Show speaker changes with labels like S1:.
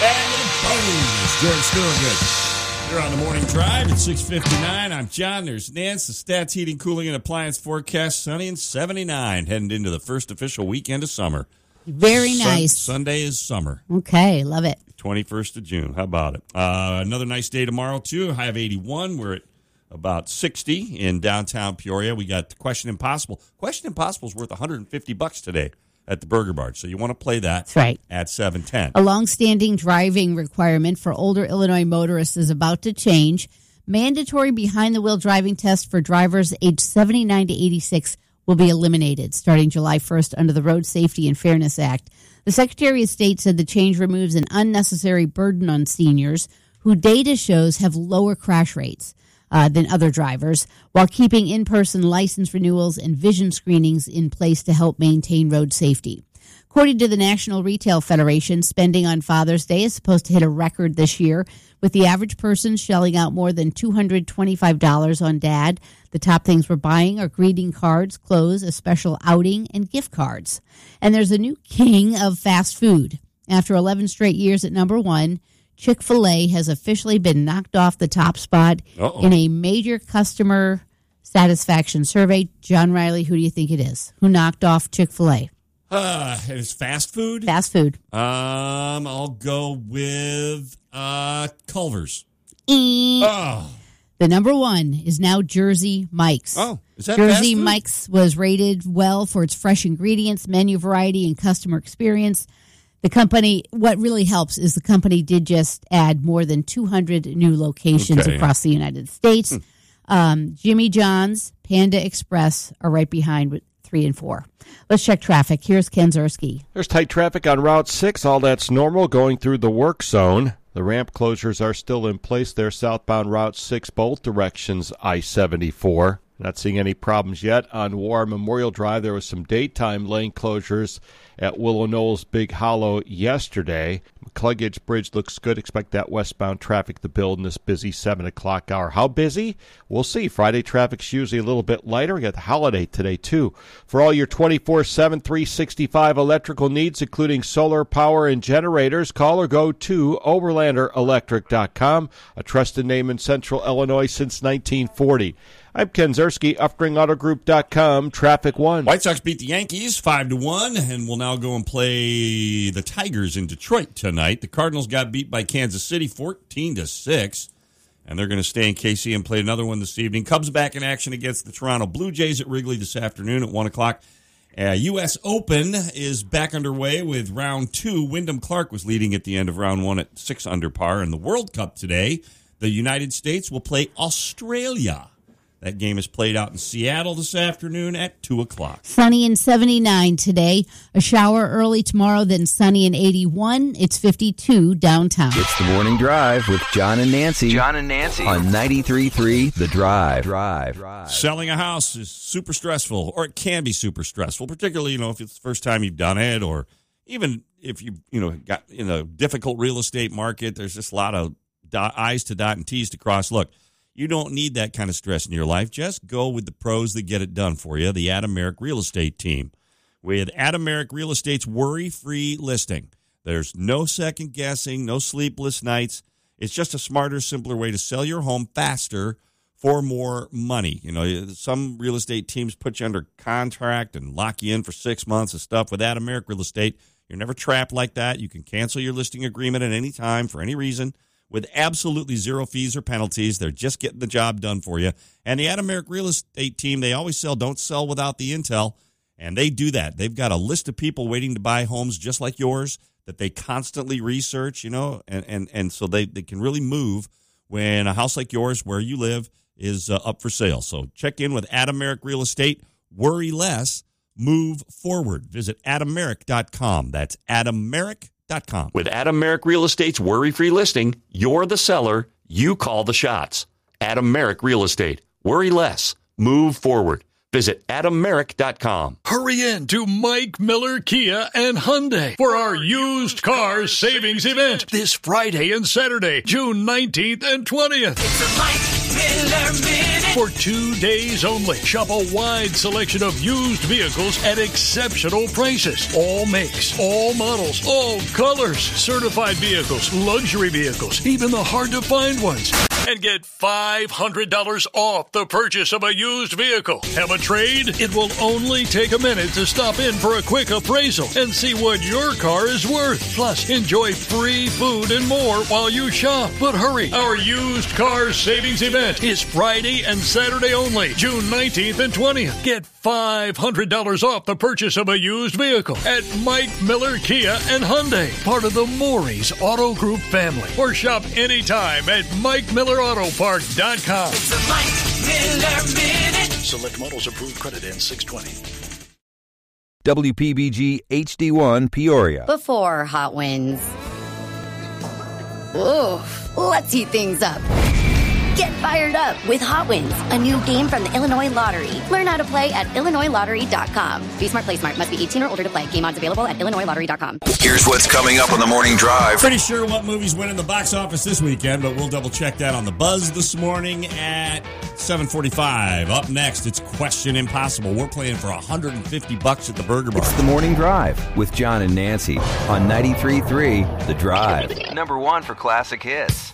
S1: And boom, it's George Thorogood. You're on the morning drive at 6:59. I'm John. There's Nance. The Stats Heating, Cooling, and Appliance forecast, sunny and 79, heading into the first official weekend of summer.
S2: Very nice.
S1: Sunday is summer.
S2: Okay, love it.
S1: 21st of June. How about it? Another nice day tomorrow, too. High of 81. We're at about 60 in downtown Peoria. We got Question Impossible. Question Impossible is worth $150 today at the Burger Bar. So you want to play that.
S2: That's right.
S1: At 7:10.
S2: A longstanding driving requirement for older Illinois motorists is about to change. Mandatory behind-the-wheel driving test for drivers aged 79 to 86 will be eliminated starting July 1st under the Road Safety and Fairness Act. The Secretary of State said the change removes an unnecessary burden on seniors who data shows have lower crash rates than other drivers, while keeping in-person license renewals and vision screenings in place to help maintain road safety. According to the National Retail Federation, spending on Father's Day is supposed to hit a record this year, with the average person shelling out more than $225 on Dad. The top things we're buying are greeting cards, clothes, a special outing, and gift cards. And there's a new king of fast food. After 11 straight years at number one, Chick-fil-A has officially been knocked off the top spot in a major customer satisfaction survey. John Riley, who do you think it is? Who knocked off Chick-fil-A?
S1: It's fast food?
S2: Fast food.
S1: I'll go with Culver's.
S2: The number one is now Jersey Mike's.
S1: Oh, is that
S2: Jersey
S1: fast food?
S2: Mike's was rated well for its fresh ingredients, menu variety, and customer experience. The company, what really helps is the company did just add more than 200 new locations across the United States. Jimmy John's, Panda Express are right behind with 3 and 4. Let's check traffic. Here's Ken Zerski.
S3: There's tight traffic on Route 6. All that's normal going through the work zone. The ramp closures are still in place there southbound Route 6, both directions I-74. Not seeing any problems yet. On War Memorial Drive, there was some daytime lane closures at Willow Knolls Big Hollow yesterday. McCluggage Bridge looks good. Expect that westbound traffic to build in this busy 7 o'clock hour. How busy? We'll see. Friday traffic's usually a little bit lighter. We got the holiday today, too. For all your 24/7, 365 electrical needs, including solar power and generators, call or go to OverlanderElectric.com, a trusted name in Central Illinois since 1940. I'm Ken Zerski, UpspringAutoGroup.com, Traffic 1.
S1: White Sox beat the Yankees 5-1, and we'll now go and play the Tigers in Detroit tonight. The Cardinals got beat by Kansas City 14-6, and they're going to stay in KC and play another one this evening. Cubs back in action against the Toronto Blue Jays at Wrigley this afternoon at 1 o'clock. U.S. Open is back underway with round 2. Wyndham Clark was leading at the end of round 1 at 6 under par. In the World Cup today, the United States will play Australia. That game is played out in Seattle this afternoon at 2 o'clock.
S2: Sunny and 79 today. A shower early tomorrow, then sunny and 81. It's 52 downtown.
S4: It's the morning drive with John and Nancy. John and Nancy on 93.3 The Drive.
S1: Selling a house is super stressful, or it can be super stressful, particularly, if it's the first time you've done it, or even if you got in a difficult real estate market. There's just a lot of I's to dot and T's to cross. Look, you don't need that kind of stress in your life. Just go with the pros that get it done for you, the Adam Merrick Real Estate team. With Adam Merrick Real Estate's worry-free listing, there's no second guessing, no sleepless nights. It's just a smarter, simpler way to sell your home faster for more money. Some real estate teams put you under contract and lock you in for 6 months of stuff. With Adam Merrick Real Estate, you're never trapped like that. You can cancel your listing agreement at any time for any reason, with absolutely zero fees or penalties. They're just getting the job done for you. And the Adam Merrick Real Estate team, they always don't sell without the intel, and they do that. They've got a list of people waiting to buy homes just like yours that they constantly research, and so they can really move when a house like yours where you live is up for sale. So check in with Adam Merrick Real Estate. Worry less, move forward. Visit AdamMerrick.com. That's AdamMerrick.com.
S5: With Adam Merrick Real Estate's worry-free listing, you're the seller, you call the shots. Adam Merrick Real Estate. Worry less. Move forward. Visit AdamMerrick.com.
S6: Hurry in to Mike Miller Kia and Hyundai for our used car savings event this Friday and Saturday, June 19th and 20th.
S7: It's a Mike
S6: For 2 days only, shop a wide selection of used vehicles at exceptional prices. All makes, all models, all colors. Certified vehicles, luxury vehicles, even the hard-to-find ones. And get $500 off the purchase of a used vehicle. Have a trade? It will only take a minute to stop in for a quick appraisal and see what your car is worth. Plus, enjoy free food and more while you shop. But hurry, our used car savings event is Friday and Saturday only, June 19th and 20th. Get $500 off the purchase of a used vehicle at Mike Miller Kia and Hyundai, part of the Maury's Auto Group family. Or shop anytime at MikeMillerAutoPark.com.
S7: It's a Mike Miller Minute.
S6: Select models approved, credit ends 6/20.
S4: WPBG HD1 Peoria.
S8: Before Hot Winds. Ooh, let's heat things up. Get fired up with Hot Winds, a new game from the Illinois Lottery. Learn how to play at IllinoisLottery.com. Be smart, play smart. Must be 18 or older to play. Game odds available at IllinoisLottery.com.
S9: Here's what's coming up on the Morning Drive.
S1: Pretty sure what movies went in the box office this weekend, but we'll double check that on the Buzz this morning at 7:45. Up next, it's Question Impossible. We're playing for $150 at the Burger Bar.
S4: It's the Morning Drive with John and Nancy on 93.3 The Drive.
S9: Number 1 for classic hits.